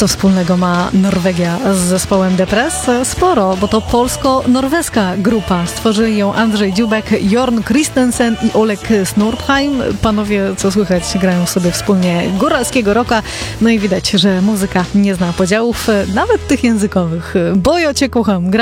Co wspólnego ma Norwegia z zespołem Depres? Sporo, bo to polsko-norweska grupa. Stworzyli ją Andrzej Dziubek, Jorn Christensen i Oleg Snortheim. Panowie, co słychać, grają sobie wspólnie góralskiego rocka. No i widać, że muzyka nie zna podziałów, nawet tych językowych. Bo ja cię kocham.